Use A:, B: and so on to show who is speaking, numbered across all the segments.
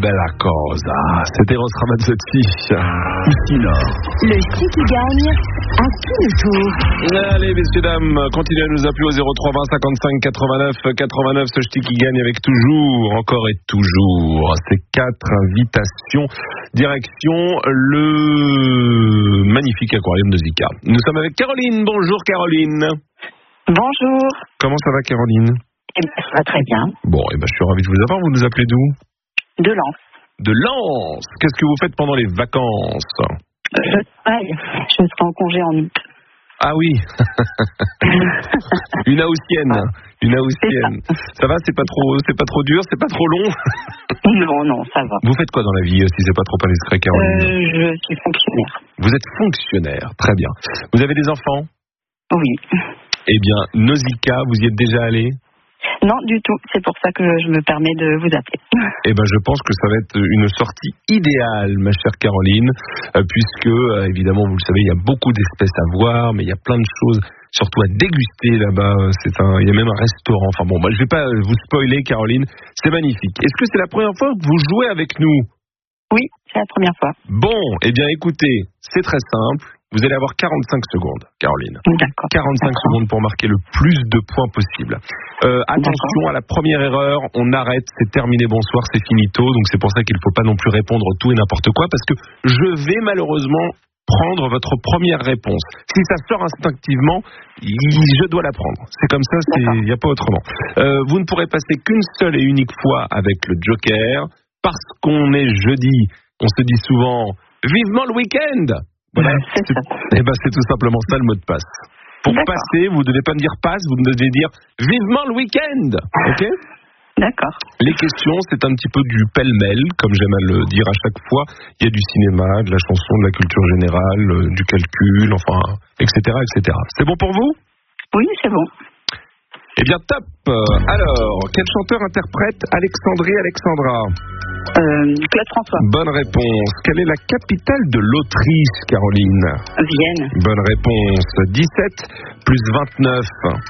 A: bella cosa. C'était Eros Ramazzotti.
B: Ici Nord.
C: Le ski qui gagne à qui le tour?
A: Allez, messieurs, dames, continuez à nous appeler au 03 20 55 89 89. Ce ch'ti qui gagne avec toujours, encore et toujours, ces 4 invitations. Direction le magnifique aquarium de Zika. Nous sommes avec Caroline. Bonjour, Caroline.
C: Bonjour.
A: Comment ça va, Caroline?
C: Ça va très bien.
A: Bon, je suis ravi de vous avoir. Vous nous appelez d'où?
C: De Lens.
A: De Lens. Qu'est-ce que vous faites pendant les vacances?
C: Je travaille. Je serai en congé en août.
A: Ah oui. Une haussienne. Une haussienne. Ça va, c'est pas trop dur, c'est pas trop long?
C: Non, ça va.
A: Vous faites quoi dans la vie, si c'est pas trop indiscret, Caroline?
C: Je suis fonctionnaire.
A: Vous êtes fonctionnaire, très bien. Vous avez des enfants?
C: Oui.
A: Eh bien, Nausicaa, vous y êtes déjà allé?
C: Non, du tout. C'est pour ça que je me permets de vous appeler.
A: Eh ben, je pense que ça va être une sortie idéale, ma chère Caroline, puisque, évidemment, vous le savez, il y a beaucoup d'espèces à voir, mais il y a plein de choses, surtout à déguster là-bas. Il y a même un restaurant. Enfin bon, je vais pas vous spoiler, Caroline. C'est magnifique. Est-ce que c'est la première fois que vous jouez avec nous?
C: Oui, c'est la première fois.
A: Bon, eh bien, écoutez, c'est très simple. Vous allez avoir 45 secondes, Caroline.
C: D'accord.
A: 45 secondes pour marquer le plus de points possible. Attention à la première erreur, on arrête, c'est terminé, bonsoir, c'est finito. Donc c'est pour ça qu'il ne faut pas non plus répondre tout et n'importe quoi, parce que je vais malheureusement prendre votre première réponse. Si ça sort instinctivement, je dois la prendre. C'est comme ça, il n'y a pas autrement. Vous ne pourrez passer qu'une seule et unique fois avec le Joker, parce qu'on est jeudi, on se dit souvent « Vivement le week-end !» Voilà, c'est tout simplement ça le mot de passe. Pour passer, vous ne devez pas me dire passe, vous devez dire vivement le week-end. Ok?
C: D'accord.
A: Les questions, c'est un petit peu du pêle-mêle, comme j'aime à le dire à chaque fois. Il y a du cinéma, de la chanson, de la culture générale, du calcul, enfin, etc., etc. C'est bon pour vous?
C: Oui, c'est bon.
A: Eh bien, top. Alors, quel chanteur interprète Alexandra?
C: Claude François.
A: Bonne réponse. Quelle est la capitale de l'Autriche, Caroline?
C: Vienne.
A: Bonne réponse. 17 plus 29.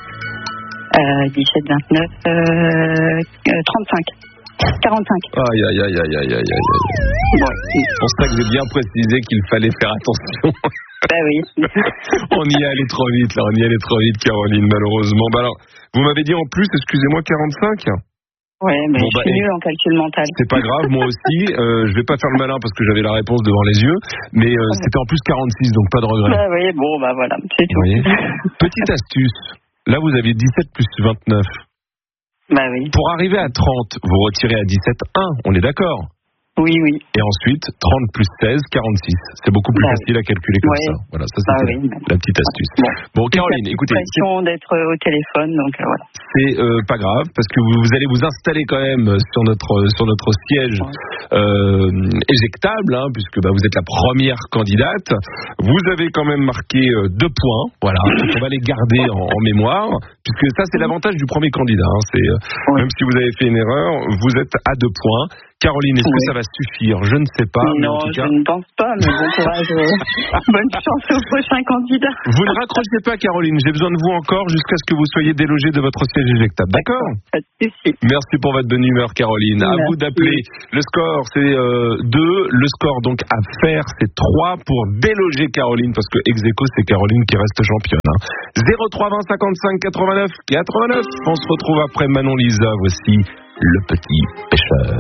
C: 17, 29, 35. 45.
A: Aïe. C'est pour ça que j'ai bien précisé qu'il fallait faire attention.
C: Ben oui.
A: On y est allé trop vite, Caroline, malheureusement. Alors, vous m'avez dit en plus, excusez-moi, 45?
C: Ouais, mais je suis nulle en calcul mental.
A: C'est pas grave, moi aussi. Je vais pas faire le malin parce que j'avais la réponse devant les yeux. Mais c'était en plus 46, donc pas de regret.
C: Bah oui, voilà, c'est tout.
A: Petite astuce. Là, vous aviez 17 plus 29.
C: Bah oui.
A: Pour arriver à 30, vous retirez à 17, 1. On est d'accord?
C: Oui.
A: Et ensuite, 30 plus 16, 46. C'est beaucoup plus facile à calculer comme ça. Voilà, ça c'était la petite astuce. Bon, Caroline, écoutez.
C: J'ai l'impression d'être au téléphone, donc voilà.
A: C'est pas grave, parce que vous allez vous installer quand même sur notre siège éjectable, puisque vous êtes la première candidate. Vous avez quand même marqué 2 points, voilà. On va les garder en mémoire, puisque ça c'est l'avantage du premier candidat. Même si vous avez fait une erreur, vous êtes à 2 points. Caroline, est-ce que ça va suffire? Je ne sais pas.
C: Non, je ne pense pas, mais bon courage. Bonne chance au prochain candidat.
A: Vous ne raccrochez pas, Caroline. J'ai besoin de vous encore jusqu'à ce que vous soyez délogée de votre siège éjectable. D'accord?
C: Pas de souci.
A: Merci pour votre bonne humeur, Caroline. À vous d'appeler. Le score, c'est 2. Le score, donc, à faire, c'est 3 pour déloger Caroline, parce que ex aequo, c'est Caroline qui reste championne. 03 20 55 89 89. On se retrouve après Manon Lisa. Voici Le Petit Pêcheur.